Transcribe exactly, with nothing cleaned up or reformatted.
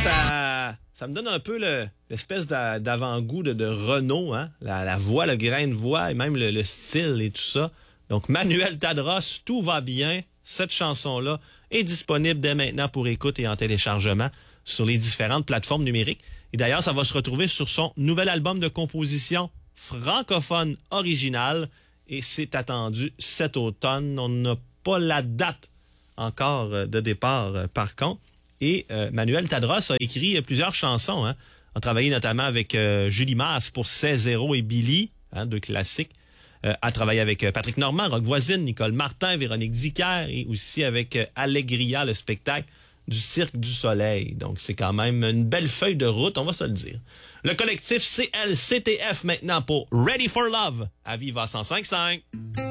ça, ça me donne un peu le, l'espèce d'a, d'avant-goût de, de Renault, hein? La, la voix, le grain de voix et même le, le style et tout ça. Donc, Manuel Tadros, tout va bien. Cette chanson-là est disponible dès maintenant pour écoute et en téléchargement sur les différentes plateformes numériques. Et d'ailleurs, ça va se retrouver sur son nouvel album de composition francophone original. Et c'est attendu cet automne. On n'a pas la date encore de départ, par contre. Et euh, Manuel Tadros a écrit plusieurs chansons. Hein. A travaillé notamment avec euh, Julie Masse pour C'est Zéro et Billy, hein, deux classiques. Euh, a travaillé avec euh, Patrick Normand, Rock Voisine, Nicole Martin, Véronique Dicker et aussi avec euh, Allegria, le spectacle du Cirque du Soleil. Donc, c'est quand même une belle feuille de route, on va se le dire. Le collectif C L C T F maintenant pour Ready for Love à Viva cent cinq virgule cinq.